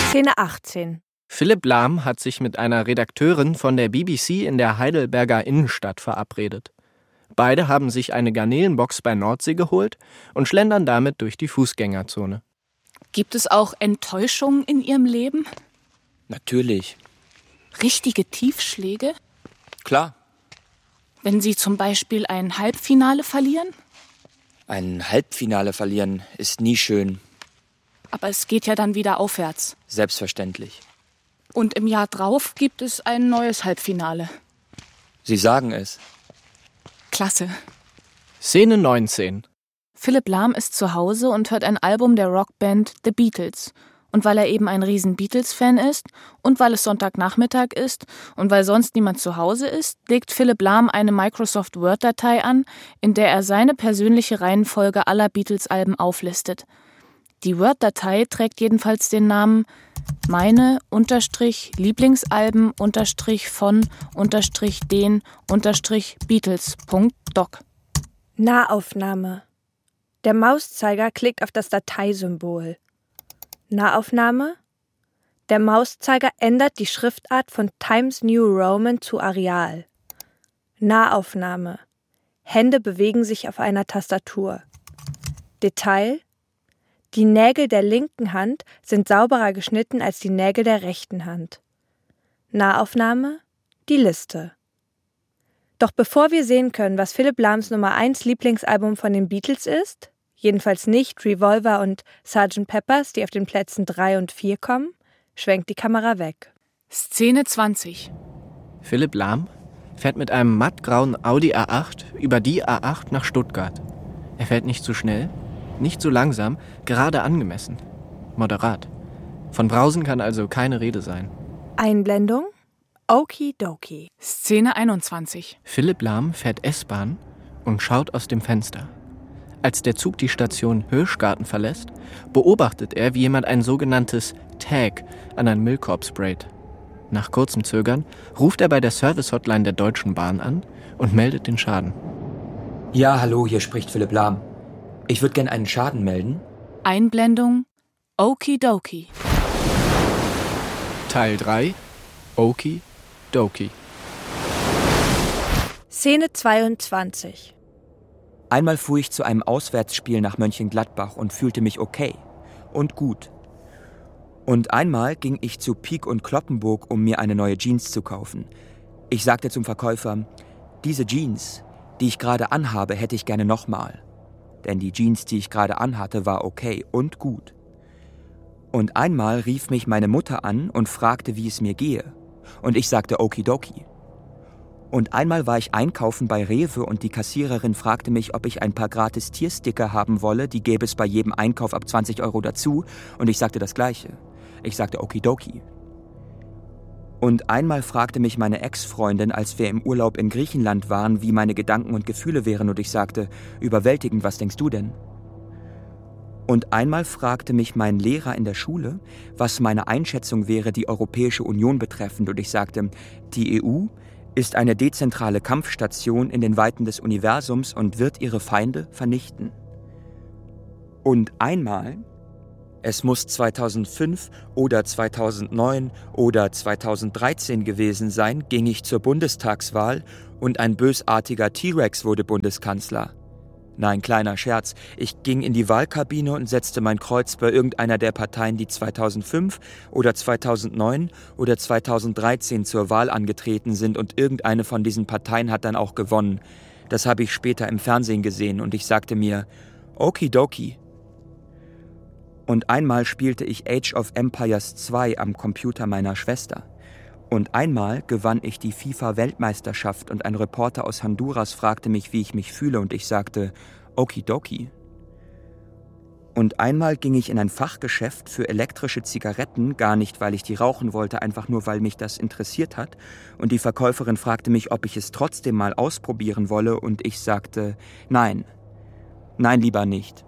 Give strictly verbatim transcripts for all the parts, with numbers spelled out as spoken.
Szene achtzehn. Philipp Lahm hat sich mit einer Redakteurin von der B B C in der Heidelberger Innenstadt verabredet. Beide haben sich eine Garnelenbox bei Nordsee geholt und schlendern damit durch die Fußgängerzone. Gibt es auch Enttäuschungen in Ihrem Leben? Natürlich. Richtige Tiefschläge? Klar. Wenn Sie zum Beispiel ein Halbfinale verlieren? Ein Halbfinale verlieren ist nie schön. Aber es geht ja dann wieder aufwärts. Selbstverständlich. Und im Jahr drauf gibt es ein neues Halbfinale. Sie sagen es. Klasse. Szene neunzehn. Philipp Lahm ist zu Hause und hört ein Album der Rockband The Beatles. Und weil er eben ein riesen Beatles-Fan ist und weil es Sonntagnachmittag ist und weil sonst niemand zu Hause ist, legt Philipp Lahm eine Microsoft Word-Datei an, in der er seine persönliche Reihenfolge aller Beatles-Alben auflistet. Die Word-Datei trägt jedenfalls den Namen meine unterstrich Lieblingsalben unterstrich von unterstrich den unterstrich Beatles Punkt doc. Nahaufnahme. Der Mauszeiger klickt auf das Dateisymbol. Nahaufnahme. Der Mauszeiger ändert die Schriftart von Times New Roman zu Arial. Nahaufnahme. Hände bewegen sich auf einer Tastatur. Detail. Die Nägel der linken Hand sind sauberer geschnitten als die Nägel der rechten Hand. Nahaufnahme. Die Liste. Doch bevor wir sehen können, was Philipp Lahms Nummer eins Lieblingsalbum von den Beatles ist, jedenfalls nicht Revolver und Sergeant Peppers, die auf den Plätzen drei und vier kommen, schwenkt die Kamera weg. Szene zwanzig. Philipp Lahm fährt mit einem mattgrauen Audi A acht über die A acht nach Stuttgart. Er fährt nicht zu schnell, nicht zu langsam, gerade angemessen. Moderat. Von Brausen kann also keine Rede sein. Einblendung. Okidoki. Szene einundzwanzig. Philipp Lahm fährt S-Bahn und schaut aus dem Fenster. Als der Zug die Station Hirschgarten verlässt, beobachtet er, wie jemand ein sogenanntes Tag an ein Müllkorb sprayt. Nach kurzem Zögern ruft er bei der Service-Hotline der Deutschen Bahn an und meldet den Schaden. Ja, hallo, hier spricht Philipp Lahm. Ich würde gern einen Schaden melden. Einblendung. Okidoki. Teil drei. Okidoki. Szene zweiundzwanzig. Einmal fuhr ich zu einem Auswärtsspiel nach Mönchengladbach und fühlte mich okay und gut. Und einmal ging ich zu Pieck und Cloppenburg, um mir eine neue Jeans zu kaufen. Ich sagte zum Verkäufer, diese Jeans, die ich gerade anhabe, hätte ich gerne nochmal. Denn die Jeans, die ich gerade anhatte, war okay und gut. Und einmal rief mich meine Mutter an und fragte, wie es mir gehe. Und ich sagte Okidoki. Und einmal war ich einkaufen bei Rewe und die Kassiererin fragte mich, ob ich ein paar gratis Tiersticker haben wolle, die gäbe es bei jedem Einkauf ab zwanzig Euro dazu. Und ich sagte das Gleiche. Ich sagte Okidoki. Und einmal fragte mich meine Ex-Freundin, als wir im Urlaub in Griechenland waren, wie meine Gedanken und Gefühle wären. Und ich sagte, überwältigend, was denkst du denn? Und einmal fragte mich mein Lehrer in der Schule, was meine Einschätzung wäre, die Europäische Union betreffend. Und ich sagte, die E U ist eine dezentrale Kampfstation in den Weiten des Universums und wird ihre Feinde vernichten. Und einmal, es muss zweitausendfünf oder zweitausendneun oder zweitausenddreizehn gewesen sein, ging ich zur Bundestagswahl und ein bösartiger T-Rex wurde Bundeskanzler. Nein, kleiner Scherz. Ich ging in die Wahlkabine und setzte mein Kreuz bei irgendeiner der Parteien, die zweitausendfünf oder zweitausendneun oder zweitausenddreizehn zur Wahl angetreten sind, und irgendeine von diesen Parteien hat dann auch gewonnen. Das habe ich später im Fernsehen gesehen und ich sagte mir, Okidoki. Und einmal spielte ich Age of Empires zwei am Computer meiner Schwester. Und einmal gewann ich die FIFA-Weltmeisterschaft und ein Reporter aus Honduras fragte mich, wie ich mich fühle, und ich sagte, Okidoki. Und einmal ging ich in ein Fachgeschäft für elektrische Zigaretten, gar nicht, weil ich die rauchen wollte, einfach nur, weil mich das interessiert hat. Und die Verkäuferin fragte mich, ob ich es trotzdem mal ausprobieren wolle, und ich sagte, nein, nein, lieber nicht.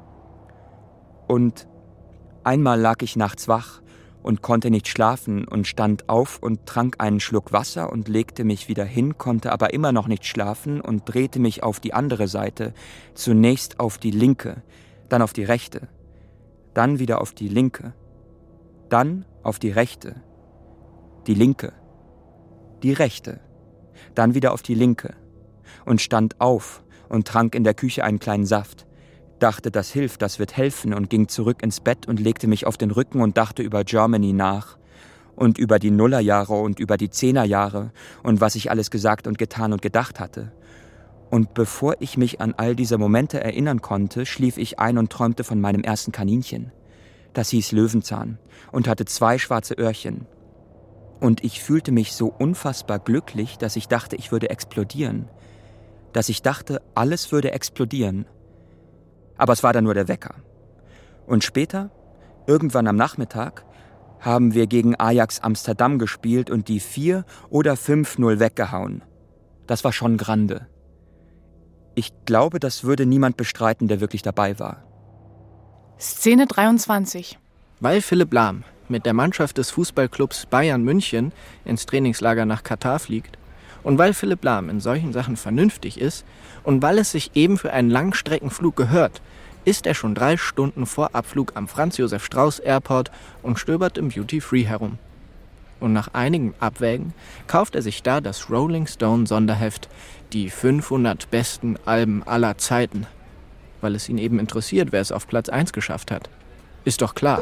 Und einmal lag ich nachts wach und konnte nicht schlafen und stand auf und trank einen Schluck Wasser und legte mich wieder hin, konnte aber immer noch nicht schlafen und drehte mich auf die andere Seite, zunächst auf die linke, dann auf die rechte, dann wieder auf die linke, dann auf die rechte, die linke, die rechte, dann wieder auf die linke und stand auf und trank in der Küche einen kleinen Saft, dachte, das hilft, das wird helfen und ging zurück ins Bett und legte mich auf den Rücken und dachte über Germany nach und über die Nullerjahre und über die Zehnerjahre und was ich alles gesagt und getan und gedacht hatte. Und bevor ich mich an all diese Momente erinnern konnte, schlief ich ein und träumte von meinem ersten Kaninchen. Das hieß Löwenzahn und hatte zwei schwarze Öhrchen. Und ich fühlte mich so unfassbar glücklich, dass ich dachte, ich würde explodieren. Dass ich dachte, alles würde explodieren. Aber es war dann nur der Wecker. Und später, irgendwann am Nachmittag, haben wir gegen Ajax Amsterdam gespielt und die vier oder fünf null weggehauen. Das war schon grande. Ich glaube, das würde niemand bestreiten, der wirklich dabei war. Szene dreiundzwanzig. Weil Philipp Lahm mit der Mannschaft des Fußballclubs Bayern München ins Trainingslager nach Katar fliegt und weil Philipp Lahm in solchen Sachen vernünftig ist und weil es sich eben für einen Langstreckenflug gehört, ist er schon drei Stunden vor Abflug am Franz-Josef-Strauß-Airport und stöbert im Duty-Free herum. Und nach einigem Abwägen kauft er sich da das Rolling Stone Sonderheft Die fünfhundert besten Alben aller Zeiten, weil es ihn eben interessiert, wer es auf Platz eins geschafft hat. Ist doch klar.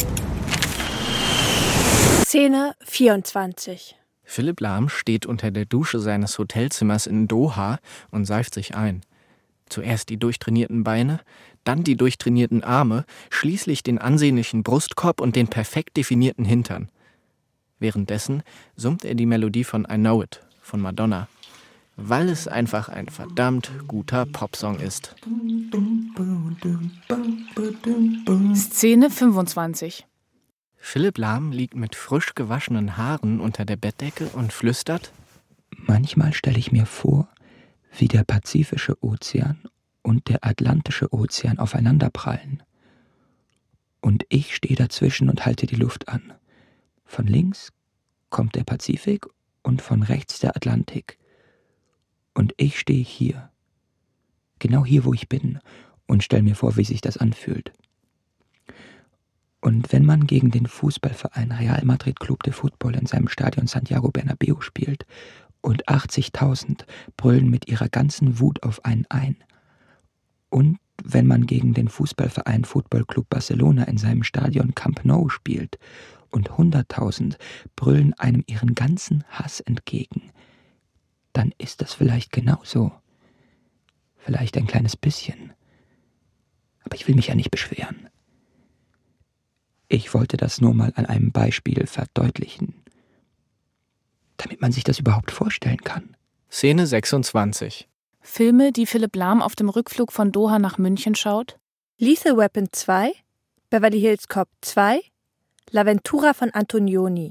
Szene vierundzwanzig. Philipp Lahm steht unter der Dusche seines Hotelzimmers in Doha und seift sich ein. Zuerst die durchtrainierten Beine, dann die durchtrainierten Arme, schließlich den ansehnlichen Brustkorb und den perfekt definierten Hintern. Währenddessen summt er die Melodie von I Know It von Madonna, weil es einfach ein verdammt guter Popsong ist. Szene fünfundzwanzig. Philipp Lahm liegt mit frisch gewaschenen Haaren unter der Bettdecke und flüstert: Manchmal stelle ich mir vor, wie der Pazifische Ozean und der Atlantische Ozean aufeinanderprallen. Und ich stehe dazwischen und halte die Luft an. Von links kommt der Pazifik und von rechts der Atlantik. Und ich stehe hier, genau hier, wo ich bin, und stelle mir vor, wie sich das anfühlt. Und wenn man gegen den Fußballverein Real Madrid Club de Fútbol in seinem Stadion Santiago Bernabéu spielt und achtzigtausend brüllen mit ihrer ganzen Wut auf einen ein. Und wenn man gegen den Fußballverein Football Club Barcelona in seinem Stadion Camp Nou spielt und hunderttausend brüllen einem ihren ganzen Hass entgegen, dann ist das vielleicht genauso. Vielleicht ein kleines bisschen. Aber ich will mich ja nicht beschweren. Ich wollte das nur mal an einem Beispiel verdeutlichen, damit man sich das überhaupt vorstellen kann. Szene sechsundzwanzig. Filme, die Philipp Lahm auf dem Rückflug von Doha nach München schaut: Lethal Weapon zwei, Beverly Hills Cop zwei, L'Avventura von Antonioni.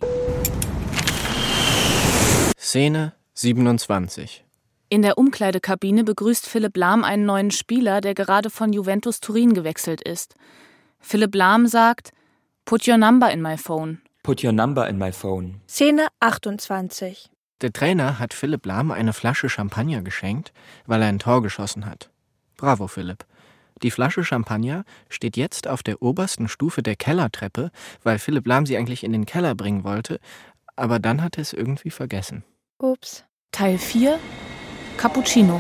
Szene siebenundzwanzig. In der Umkleidekabine begrüßt Philipp Lahm einen neuen Spieler, der gerade von Juventus Turin gewechselt ist. Philipp Lahm sagt: Put your number in my phone. Put your number in my phone. Szene achtundzwanzig. Der Trainer hat Philipp Lahm eine Flasche Champagner geschenkt, weil er ein Tor geschossen hat. Bravo, Philipp. Die Flasche Champagner steht jetzt auf der obersten Stufe der Kellertreppe, weil Philipp Lahm sie eigentlich in den Keller bringen wollte, aber dann hat er es irgendwie vergessen. Ups. Teil vier. Cappuccino.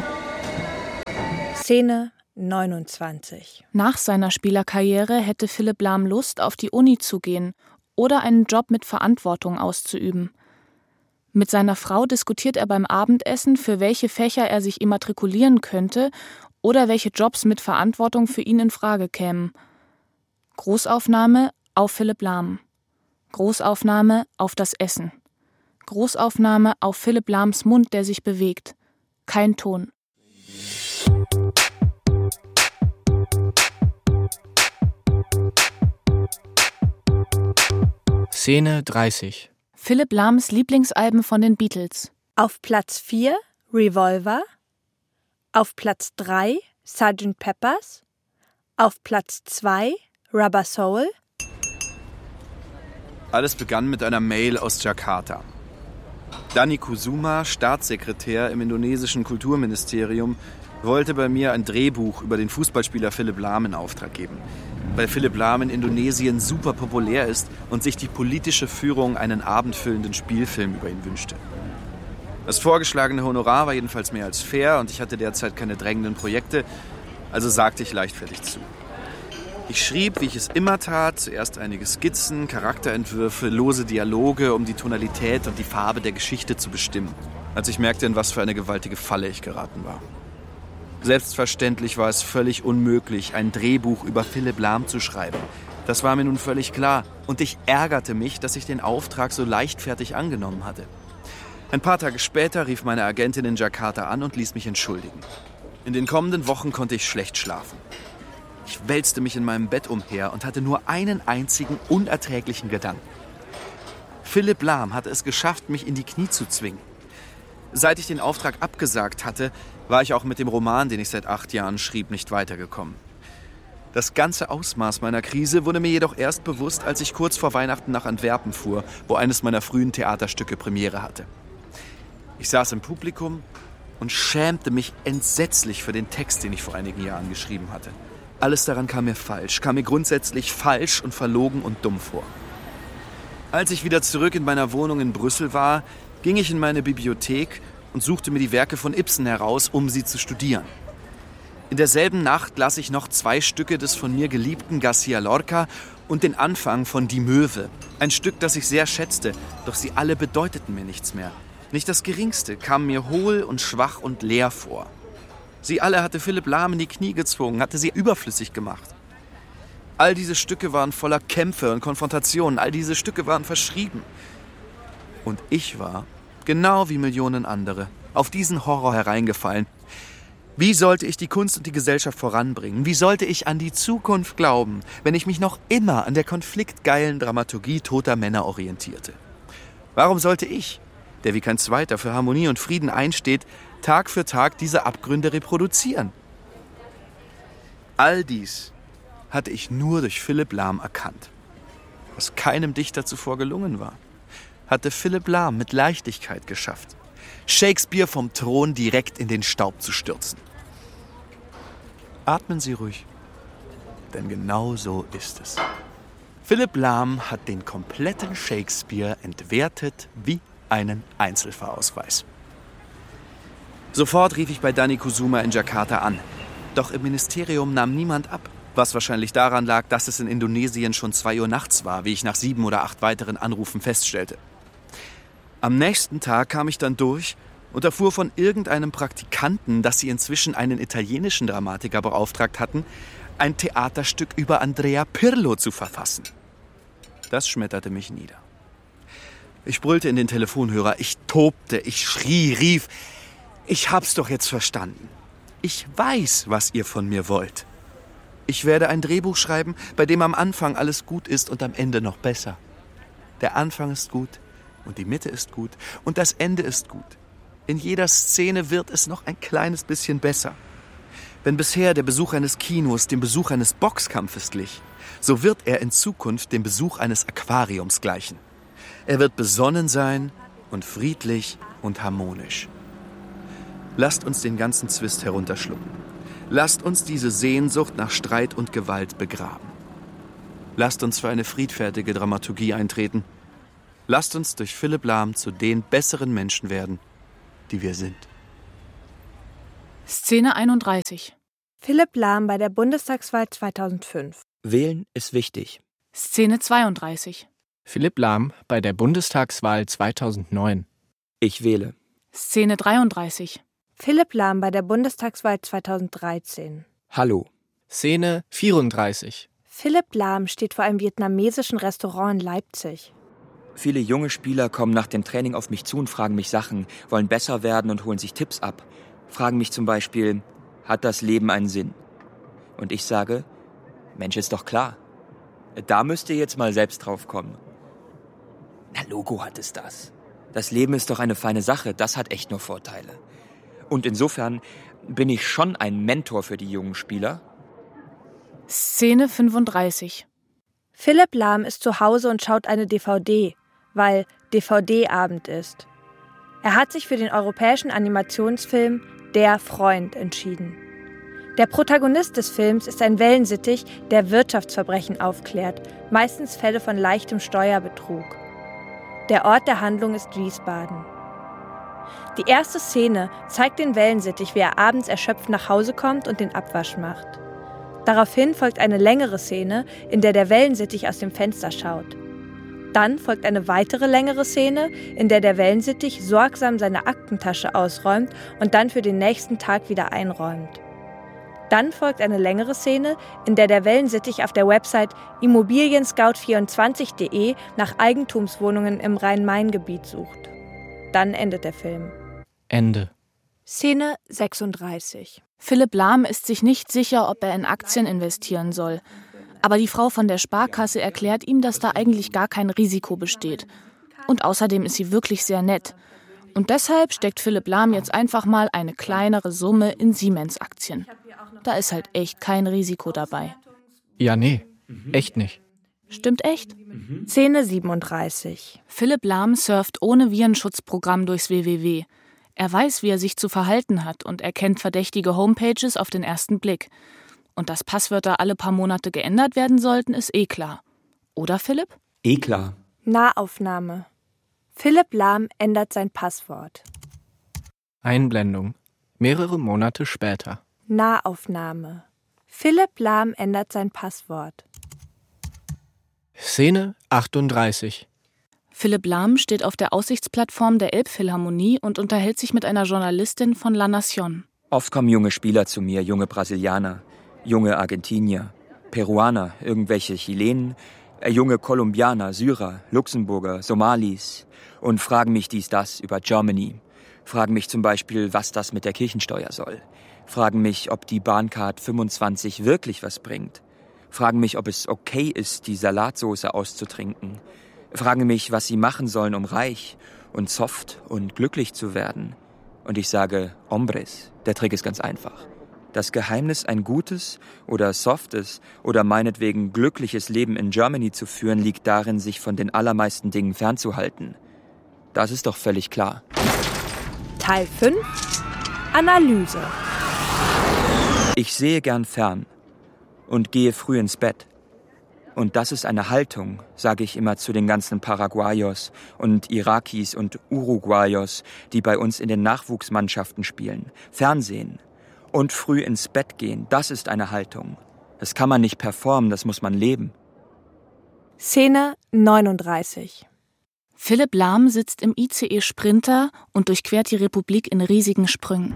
Szene neunundzwanzig. Nach seiner Spielerkarriere hätte Philipp Lahm Lust, auf die Uni zu gehen oder einen Job mit Verantwortung auszuüben. Mit seiner Frau diskutiert er beim Abendessen, für welche Fächer er sich immatrikulieren könnte oder welche Jobs mit Verantwortung für ihn in Frage kämen. Großaufnahme auf Philipp Lahm. Großaufnahme auf das Essen. Großaufnahme auf Philipp Lahms Mund, der sich bewegt. Kein Ton. Szene dreißig. Philipp Lahms Lieblingsalben von den Beatles. Auf Platz vier Revolver, auf Platz drei Sergeant Pepper's, auf Platz zwei Rubber Soul. Alles begann mit einer Mail aus Jakarta. Dani Kusuma, Staatssekretär im indonesischen Kulturministerium, wollte bei mir ein Drehbuch über den Fußballspieler Philipp Lahm in Auftrag geben. weil Philipp Lahm in Indonesien super populär ist und sich die politische Führung einen abendfüllenden Spielfilm über ihn wünschte. Das vorgeschlagene Honorar war jedenfalls mehr als fair und ich hatte derzeit keine drängenden Projekte, also sagte ich leichtfertig zu. Ich schrieb, wie ich es immer tat, zuerst einige Skizzen, Charakterentwürfe, lose Dialoge, um die Tonalität und die Farbe der Geschichte zu bestimmen, als ich merkte, in was für eine gewaltige Falle ich geraten war. Selbstverständlich war es völlig unmöglich, ein Drehbuch über Philipp Lahm zu schreiben. Das war mir nun völlig klar und ich ärgerte mich, dass ich den Auftrag so leichtfertig angenommen hatte. Ein paar Tage später rief meine Agentin in Jakarta an und ließ mich entschuldigen. In den kommenden Wochen konnte ich schlecht schlafen. Ich wälzte mich in meinem Bett umher und hatte nur einen einzigen unerträglichen Gedanken. Philipp Lahm hatte es geschafft, mich in die Knie zu zwingen. Seit ich den Auftrag abgesagt hatte, war ich auch mit dem Roman, den ich seit acht Jahren schrieb, nicht weitergekommen. Das ganze Ausmaß meiner Krise wurde mir jedoch erst bewusst, als ich kurz vor Weihnachten nach Antwerpen fuhr, wo eines meiner frühen Theaterstücke Premiere hatte. Ich saß im Publikum und schämte mich entsetzlich für den Text, den ich vor einigen Jahren geschrieben hatte. Alles daran kam mir falsch, kam mir grundsätzlich falsch und verlogen und dumm vor. Als ich wieder zurück in meiner Wohnung in Brüssel war, ging ich in meine Bibliothek und suchte mir die Werke von Ibsen heraus, um sie zu studieren. In derselben Nacht las ich noch zwei Stücke des von mir geliebten García Lorca und den Anfang von Die Möwe. Ein Stück, das ich sehr schätzte, doch sie alle bedeuteten mir nichts mehr. Nicht das Geringste kam mir hohl und schwach und leer vor. Sie alle hatte Philipp Lahm in die Knie gezwungen, hatte sie überflüssig gemacht. All diese Stücke waren voller Kämpfe und Konfrontationen, all diese Stücke waren verschrieben. Und ich war, genau wie Millionen andere, auf diesen Horror hereingefallen. Wie sollte ich die Kunst und die Gesellschaft voranbringen? Wie sollte ich an die Zukunft glauben, wenn ich mich noch immer an der konfliktgeilen Dramaturgie toter Männer orientierte? Warum sollte ich, der wie kein Zweiter für Harmonie und Frieden einsteht, Tag für Tag diese Abgründe reproduzieren? All dies hatte ich nur durch Philipp Lahm erkannt. Was keinem Dichter zuvor gelungen war, hatte Philipp Lahm mit Leichtigkeit geschafft, Shakespeare vom Thron direkt in den Staub zu stürzen. Atmen Sie ruhig, denn genau so ist es. Philipp Lahm hat den kompletten Shakespeare entwertet wie einen Einzelfahrausweis. Sofort rief ich bei Dani Kusuma in Jakarta an. Doch im Ministerium nahm niemand ab, was wahrscheinlich daran lag, dass es in Indonesien schon zwei Uhr nachts war, wie ich nach sieben oder acht weiteren Anrufen feststellte. Am nächsten Tag kam ich dann durch und erfuhr von irgendeinem Praktikanten, dass sie inzwischen einen italienischen Dramatiker beauftragt hatten, ein Theaterstück über Andrea Pirlo zu verfassen. Das schmetterte mich nieder. Ich brüllte in den Telefonhörer, ich tobte, ich schrie, rief, ich hab's doch jetzt verstanden. Ich weiß, was ihr von mir wollt. Ich werde ein Drehbuch schreiben, bei dem am Anfang alles gut ist und am Ende noch besser. Der Anfang ist gut und die Mitte ist gut und das Ende ist gut. In jeder Szene wird es noch ein kleines bisschen besser. Wenn bisher der Besuch eines Kinos dem Besuch eines Boxkampfes glich, so wird er in Zukunft dem Besuch eines Aquariums gleichen. Er wird besonnen sein und friedlich und harmonisch. Lasst uns den ganzen Zwist herunterschlucken. Lasst uns diese Sehnsucht nach Streit und Gewalt begraben. Lasst uns für eine friedfertige Dramaturgie eintreten. Lasst uns durch Philipp Lahm zu den besseren Menschen werden, die wir sind. Szene einunddreißig. Philipp Lahm bei der Bundestagswahl zweitausendfünf. Wählen ist wichtig. Szene zweiunddreißig. Philipp Lahm bei der Bundestagswahl zweitausendneun. Ich wähle. Szene dreiunddreißig. Philipp Lahm bei der Bundestagswahl zweitausenddreizehn. Hallo. Szene vierunddreißig. Philipp Lahm steht vor einem vietnamesischen Restaurant in Leipzig. Viele junge Spieler kommen nach dem Training auf mich zu und fragen mich Sachen, wollen besser werden und holen sich Tipps ab. Fragen mich zum Beispiel, hat das Leben einen Sinn? Und ich sage, Mensch, ist doch klar. Da müsst ihr jetzt mal selbst drauf kommen. Na, Logo hat es das. Das Leben ist doch eine feine Sache, das hat echt nur Vorteile. Und insofern bin ich schon ein Mentor für die jungen Spieler. Szene fünfunddreißig. Philipp Lahm ist zu Hause und schaut eine D V D, weil D V D-Abend ist. Er hat sich für den europäischen Animationsfilm Der Freund entschieden. Der Protagonist des Films ist ein Wellensittich, der Wirtschaftsverbrechen aufklärt, meistens Fälle von leichtem Steuerbetrug. Der Ort der Handlung ist Wiesbaden. Die erste Szene zeigt den Wellensittich, wie er abends erschöpft nach Hause kommt und den Abwasch macht. Daraufhin folgt eine längere Szene, in der der Wellensittich aus dem Fenster schaut. Dann folgt eine weitere längere Szene, in der der Wellensittich sorgsam seine Aktentasche ausräumt und dann für den nächsten Tag wieder einräumt. Dann folgt eine längere Szene, in der der Wellensittich auf der Website immobilien scout vierundzwanzig punkt de nach Eigentumswohnungen im Rhein-Main-Gebiet sucht. Dann endet der Film. Ende. Szene sechsunddreißig. Philipp Lahm ist sich nicht sicher, ob er in Aktien investieren soll. Aber die Frau von der Sparkasse erklärt ihm, dass da eigentlich gar kein Risiko besteht. Und außerdem ist sie wirklich sehr nett. Und deshalb steckt Philipp Lahm jetzt einfach mal eine kleinere Summe in Siemens-Aktien. Da ist halt echt kein Risiko dabei. Ja, nee, echt nicht. Stimmt echt? Mhm. Szene siebenunddreißig. Philipp Lahm surft ohne Virenschutzprogramm durchs W W W. Er weiß, wie er sich zu verhalten hat und erkennt verdächtige Homepages auf den ersten Blick. Und dass Passwörter alle paar Monate geändert werden sollten, ist eh klar. Oder, Philipp? Eh klar. Nahaufnahme. Philipp Lahm ändert sein Passwort. Einblendung. Mehrere Monate später. Nahaufnahme. Philipp Lahm ändert sein Passwort. Szene achtunddreißig. Philipp Lahm steht auf der Aussichtsplattform der Elbphilharmonie und unterhält sich mit einer Journalistin von La Nación. Oft kommen junge Spieler zu mir, junge Brasilianer, junge Argentinier, Peruaner, irgendwelche Chilenen, äh, junge Kolumbianer, Syrer, Luxemburger, Somalis und fragen mich dies, das über Germany. Fragen mich zum Beispiel, was das mit der Kirchensteuer soll. Fragen mich, ob die Bahncard fünfundzwanzig wirklich was bringt. Fragen mich, ob es okay ist, die Salatsoße auszutrinken. Fragen mich, was sie machen sollen, um reich und soft und glücklich zu werden. Und ich sage, hombres, der Trick ist ganz einfach. Das Geheimnis, ein gutes oder softes oder meinetwegen glückliches Leben in Germany zu führen, liegt darin, sich von den allermeisten Dingen fernzuhalten. Das ist doch völlig klar. Teil fünf. Analyse. Ich sehe gern fern und gehe früh ins Bett. Und das ist eine Haltung, sage ich immer zu den ganzen Paraguayos und Irakis und Uruguayos, die bei uns in den Nachwuchsmannschaften spielen. Fernsehen und früh ins Bett gehen, das ist eine Haltung. Das kann man nicht performen, das muss man leben. Szene neununddreißig. Philipp Lahm sitzt im I C E Sprinter und durchquert die Republik in riesigen Sprüngen.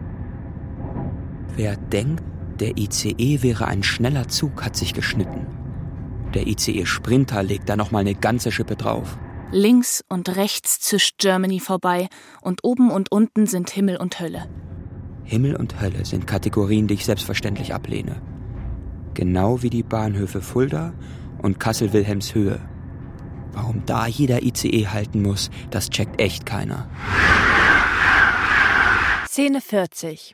Wer denkt, der I C E wäre ein schneller Zug, hat sich geschnitten. Der I C E Sprinter legt da noch mal eine ganze Schippe drauf. Links und rechts zischt Germany vorbei und oben und unten sind Himmel und Hölle. Himmel und Hölle sind Kategorien, die ich selbstverständlich ablehne. Genau wie die Bahnhöfe Fulda und Kassel-Wilhelmshöhe. Warum da jeder I C E halten muss, das checkt echt keiner. Szene vierzig.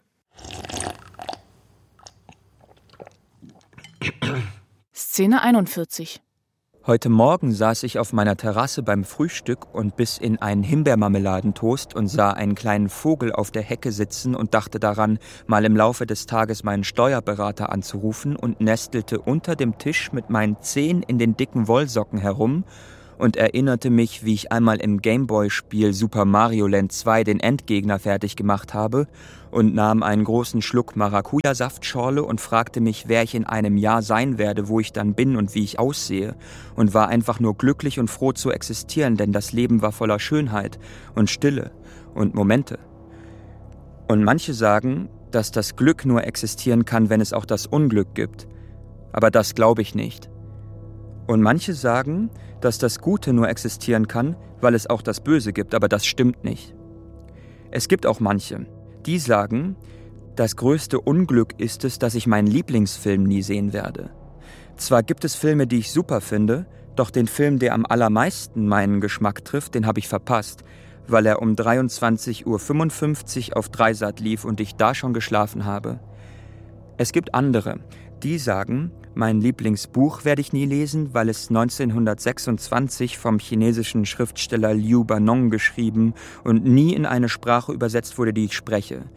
Szene einundvierzig. Heute Morgen saß ich auf meiner Terrasse beim Frühstück und biss in einen Himbeermarmeladentoast und sah einen kleinen Vogel auf der Hecke sitzen und dachte daran, mal im Laufe des Tages meinen Steuerberater anzurufen und nestelte unter dem Tisch mit meinen Zehen in den dicken Wollsocken herum und erinnerte mich, wie ich einmal im Gameboy-Spiel Super Mario Land zwei den Endgegner fertig gemacht habe und nahm einen großen Schluck Maracuja-Saftschorle und fragte mich, wer ich in einem Jahr sein werde, wo ich dann bin und wie ich aussehe, und war einfach nur glücklich und froh zu existieren, denn das Leben war voller Schönheit und Stille und Momente. Und manche sagen, dass das Glück nur existieren kann, wenn es auch das Unglück gibt. Aber das glaube ich nicht. Und manche sagen, dass das Gute nur existieren kann, weil es auch das Böse gibt, aber das stimmt nicht. Es gibt auch manche, die sagen, das größte Unglück ist es, dass ich meinen Lieblingsfilm nie sehen werde. Zwar gibt es Filme, die ich super finde, doch den Film, der am allermeisten meinen Geschmack trifft, den habe ich verpasst, weil er um dreiundzwanzig Uhr fünfundfünfzig auf Dreisat lief und ich da schon geschlafen habe. Es gibt andere, die sagen, mein Lieblingsbuch werde ich nie lesen, weil es neunzehnhundertsechsundzwanzig vom chinesischen Schriftsteller Liu Banong geschrieben und nie in eine Sprache übersetzt wurde, die ich spreche.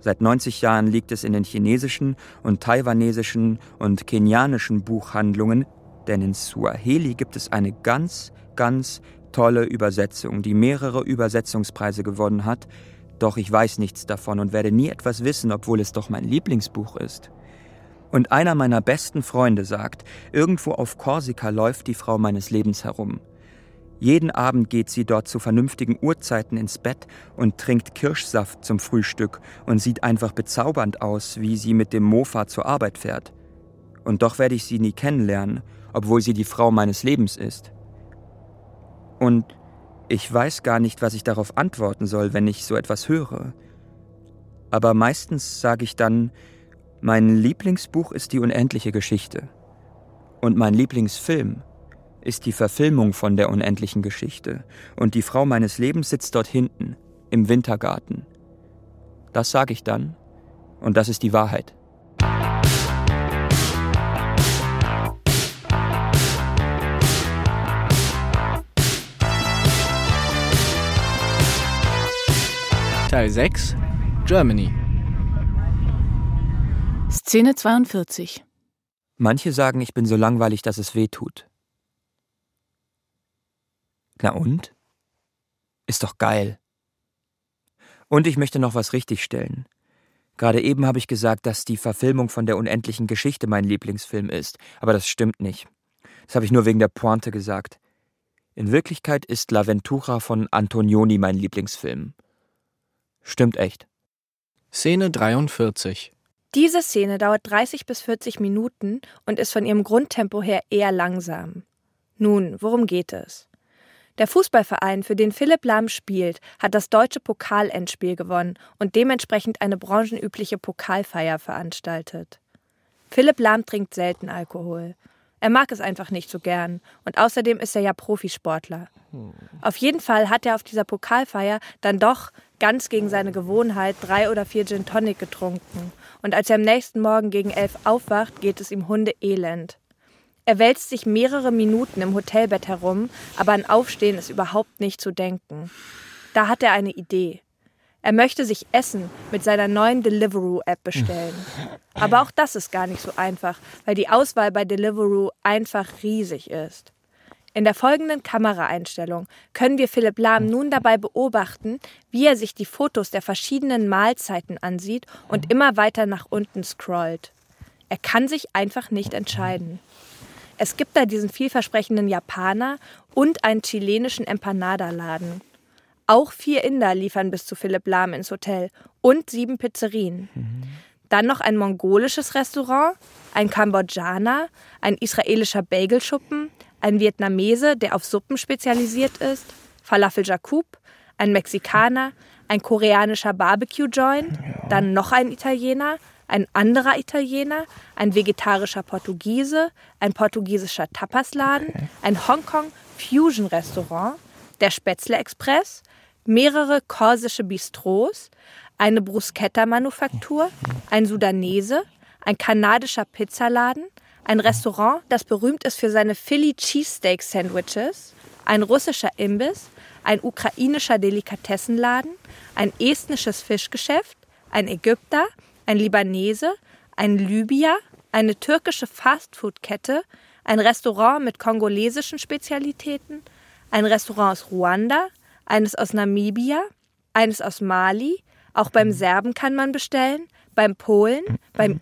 Seit neunzig Jahren liegt es in den chinesischen und taiwanesischen und kenianischen Buchhandlungen, denn in Suaheli gibt es eine ganz, ganz tolle Übersetzung, die mehrere Übersetzungspreise gewonnen hat. Doch ich weiß nichts davon und werde nie etwas wissen, obwohl es doch mein Lieblingsbuch ist. Und einer meiner besten Freunde sagt, irgendwo auf Korsika läuft die Frau meines Lebens herum. Jeden Abend geht sie dort zu vernünftigen Uhrzeiten ins Bett und trinkt Kirschsaft zum Frühstück und sieht einfach bezaubernd aus, wie sie mit dem Mofa zur Arbeit fährt. Und doch werde ich sie nie kennenlernen, obwohl sie die Frau meines Lebens ist. Und ich weiß gar nicht, was ich darauf antworten soll, wenn ich so etwas höre. Aber meistens sage ich dann, mein Lieblingsbuch ist die unendliche Geschichte. Und mein Lieblingsfilm ist die Verfilmung von der unendlichen Geschichte. Und die Frau meines Lebens sitzt dort hinten, im Wintergarten. Das sage ich dann. Und das ist die Wahrheit. Teil sechs, Germany. Szene zweiundvierzig. Manche sagen, ich bin so langweilig, dass es weh tut. Na und? Ist doch geil. Und ich möchte noch was richtigstellen. Gerade eben habe ich gesagt, dass die Verfilmung von der unendlichen Geschichte mein Lieblingsfilm ist. Aber das stimmt nicht. Das habe ich nur wegen der Pointe gesagt. In Wirklichkeit ist L'Avventura von Antonioni mein Lieblingsfilm. Stimmt echt. Szene dreiundvierzig. Diese Szene dauert dreißig bis vierzig Minuten und ist von ihrem Grundtempo her eher langsam. Nun, worum geht es? Der Fußballverein, für den Philipp Lahm spielt, hat das deutsche Pokalendspiel gewonnen und dementsprechend eine branchenübliche Pokalfeier veranstaltet. Philipp Lahm trinkt selten Alkohol. Er mag es einfach nicht so gern und außerdem ist er ja Profisportler. Auf jeden Fall hat er auf dieser Pokalfeier dann doch ganz gegen seine Gewohnheit drei oder vier Gin Tonic getrunken und als er am nächsten Morgen gegen elf aufwacht, geht es ihm hundeelend. Er wälzt sich mehrere Minuten im Hotelbett herum, aber an Aufstehen ist überhaupt nicht zu denken. Da hat er eine Idee. Er möchte sich Essen mit seiner neuen Deliveroo-App bestellen. Aber auch das ist gar nicht so einfach, weil die Auswahl bei Deliveroo einfach riesig ist. In der folgenden Kameraeinstellung können wir Philipp Lahm nun dabei beobachten, wie er sich die Fotos der verschiedenen Mahlzeiten ansieht und immer weiter nach unten scrollt. Er kann sich einfach nicht entscheiden. Es gibt da diesen vielversprechenden Japaner und einen chilenischen Empanada-Laden. Auch vier Inder liefern bis zu Philipp Lahm ins Hotel und sieben Pizzerien. Mhm. Dann noch ein mongolisches Restaurant, ein Kambodschaner, ein israelischer Bagelschuppen, ein Vietnamese, der auf Suppen spezialisiert ist, Falafel Jacob, ein Mexikaner, ein koreanischer Barbecue-Joint, ja. Dann noch ein Italiener, ein anderer Italiener, ein vegetarischer Portugiese, ein portugiesischer Tapasladen, okay. Ein Hongkong-Fusion-Restaurant, der Spätzle Express, mehrere korsische Bistros, eine Bruschetta-Manufaktur, ein Sudanese, ein kanadischer Pizzaladen, ein Restaurant, das berühmt ist für seine Philly Cheesesteak Sandwiches, ein russischer Imbiss, ein ukrainischer Delikatessenladen, ein estnisches Fischgeschäft, ein Ägypter, ein Libanese, ein Libyer, eine türkische Fastfood-Kette, ein Restaurant mit kongolesischen Spezialitäten, ein Restaurant aus Ruanda, eines aus Namibia, eines aus Mali, auch beim Serben kann man bestellen, beim Polen, beim